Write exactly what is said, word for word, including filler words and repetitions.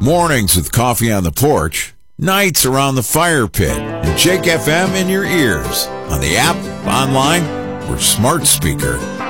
Mornings with coffee on the porch, nights around the fire pit, and Jake F M in your ears, on the app, online, or smart speaker.